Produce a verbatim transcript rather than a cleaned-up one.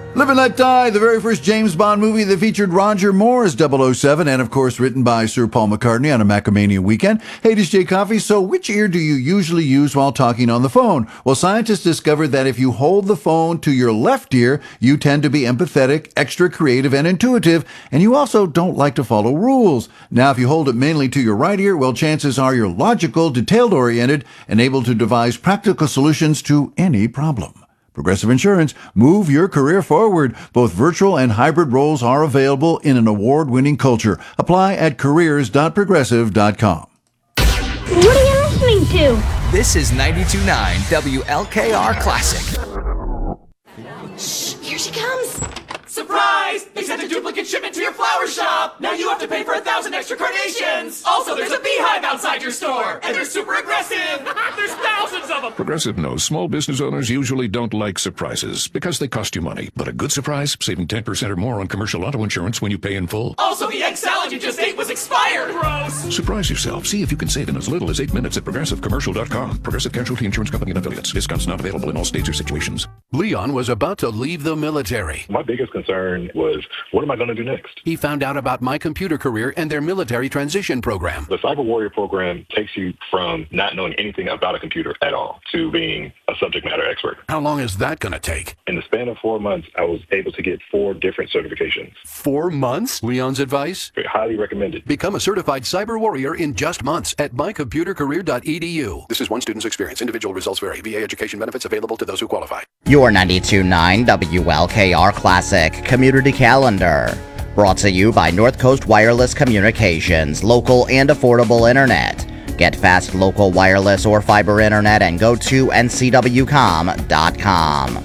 Live and Let Die, the very first James Bond movie that featured Roger Moore as double oh seven, and of course written by Sir Paul McCartney on a Macamania weekend. Hey, this is Jay Coffey. So which ear do you usually use while talking on the phone? Well, scientists discovered that if you hold the phone to your left ear, you tend to be empathetic, extra creative, and intuitive, and you also don't like to follow rules. Now, if you hold it mainly to your right ear, well, chances are you're logical, detailed-oriented, and able to devise practical solutions to any problem. Progressive Insurance, move your career forward. Both virtual and hybrid roles are available in an award-winning culture. Apply at careers dot progressive dot com. What are you listening to? This is ninety-two point nine W L K R Classic. Shh, here she comes. Surprise! They sent a duplicate shipment to your flower shop! Now you have to pay for a thousand extra carnations! Also, there's a beehive outside your store! And they're super aggressive! There's thousands of them! Progressive knows small business owners usually don't like surprises because they cost you money. But a good surprise, saving ten percent or more on commercial auto insurance when you pay in full. Also, the egg salad you just ate was expired! Gross! Surprise yourself. See if you can save in as little as eight minutes at progressive commercial dot com. Progressive Casualty Insurance Company and affiliates. Discounts not available in all states or situations. Leon was about to leave the military. My biggest concern was, what am I going to do next? He found out about My Computer Career and their military transition program. The Cyber Warrior program takes you from not knowing anything about a computer at all to being a subject matter expert. How long is that going to take? In the span of four months, I was able to get four different certifications. Four months? Leon's advice? Highly recommended. Become a certified cyber warrior in just months at my computer career dot e d u. This is one student's experience. Individual results vary. V A education benefits available to those who qualify. Your ninety-two point nine W L K R Classic Community Calendar. Brought to you by North Coast Wireless Communications, local and affordable internet. Get fast local wireless or fiber internet and go to N C W com dot com.